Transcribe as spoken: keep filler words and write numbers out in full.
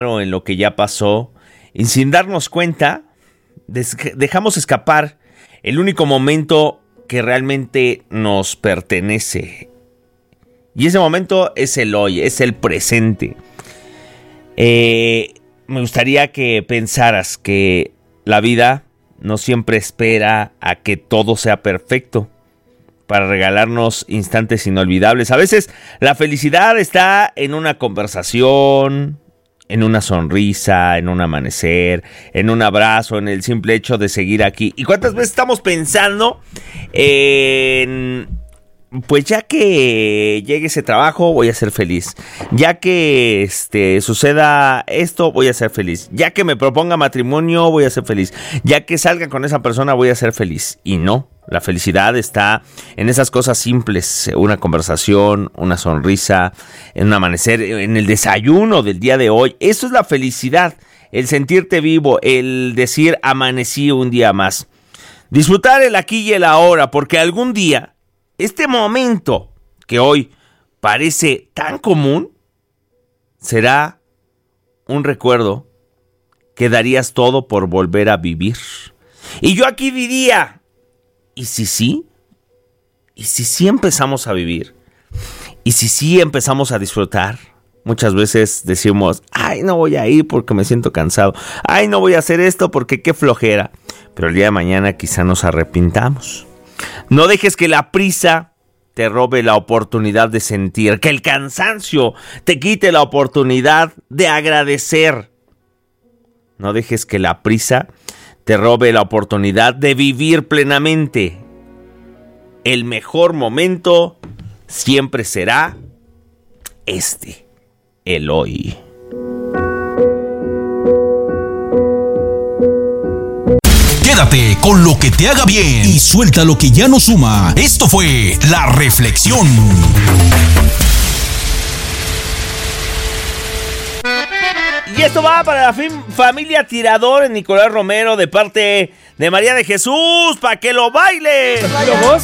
en lo que ya pasó y sin darnos cuenta des- dejamos escapar el único momento que realmente nos pertenece. Y ese momento es el hoy, es el presente. Eh, me gustaría que pensaras que la vida no siempre espera a que todo sea perfecto para regalarnos instantes inolvidables. A veces la felicidad está en una conversación, en una sonrisa, en un amanecer, en un abrazo, en el simple hecho de seguir aquí. ¿Y cuántas veces estamos pensando en, pues ya que llegue ese trabajo voy a ser feliz, ya que este, suceda esto voy a ser feliz, ya que me proponga matrimonio voy a ser feliz, ya que salga con esa persona voy a ser feliz? Y no, la felicidad está en esas cosas simples, una conversación, una sonrisa, en un amanecer, en el desayuno del día de hoy. Eso es la felicidad, el sentirte vivo, el decir amanecí un día más. Disfrutar el aquí y el ahora, porque algún día este momento que hoy parece tan común será un recuerdo que darías todo por volver a vivir. Y yo aquí diría, ¿y si sí? ¿Y si sí empezamos a vivir? ¿Y si sí empezamos a disfrutar? Muchas veces decimos, ay, no voy a ir porque me siento cansado. Ay, no voy a hacer esto porque qué flojera. Pero el día de mañana quizá nos arrepintamos. No dejes que la prisa te robe la oportunidad de sentir, que el cansancio te quite la oportunidad de agradecer. No dejes que la prisa te robe la oportunidad de vivir plenamente. El mejor momento siempre será este, el hoy. Quédate con lo que te haga bien y suelta lo que ya no suma. Esto fue La Reflexión. Y esto va para la fam- familia Tirador en Nicolás Romero de parte de María de Jesús, para que lo baile.